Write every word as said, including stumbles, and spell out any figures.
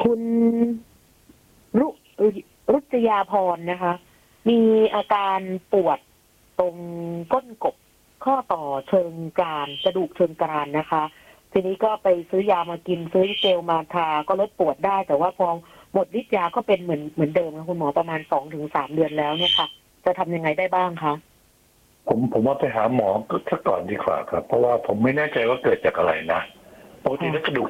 คุณรุรุจยาพรนะคะมีอาการปวดตรงก้นกบข้อต่อเชิงกรานกระดูกเชิงกรานนะคะทีนี้ก็ไปซื้อยามากินซื้อเจลมาทาก็ลดปวดได้แต่ว่าพอหมดฤทธิ์ยาก็เป็นเหมือนเหมือนเดิมค่ะคุณหมอประมาณสองถึงสามเดือนแล้วเนี่ยค่ะจะทำยังไงได้บ้างคะผมผมว่าไปหาหมอสักก่อนดีกว่าครับเพราะว่าผมไม่แน่ใจว่าเกิดจากอะไรนะปกติถ้ากระดูก